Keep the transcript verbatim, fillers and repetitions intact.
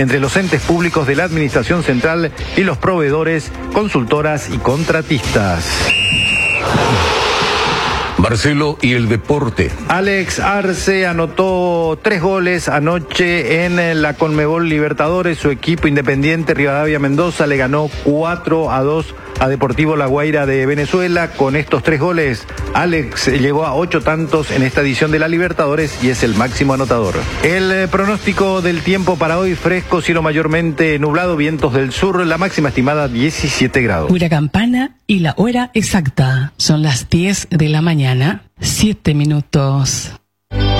entre los entes públicos de la Administración Central y los proveedores, consultoras y contratistas. Marcelo y el deporte. Alex Arce anotó tres goles anoche en la Conmebol Libertadores. Su equipo Independiente Rivadavia Mendoza le ganó cuatro a dos a Deportivo La Guaira de Venezuela. Con estos tres goles, Alex llegó a ocho tantos en esta edición de la Libertadores y es el máximo anotador. El pronóstico del tiempo para hoy: fresco, cielo mayormente nublado, vientos del sur, la máxima estimada diecisiete grados. Pura campana y la hora exacta. Son las diez de la mañana, siete minutos.